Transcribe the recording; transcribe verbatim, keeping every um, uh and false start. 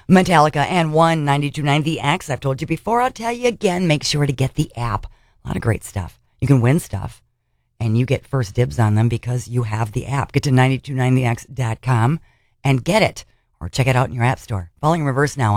Metallica and one ninety-two point nine The X. I've told you before. I'll tell you again. Make sure to get the app. A lot of great stuff. You can win stuff, and you get first dibs on them because you have the app. Get to nine two nine the x dot com and get it, or check it out in your app store. Falling in Reverse now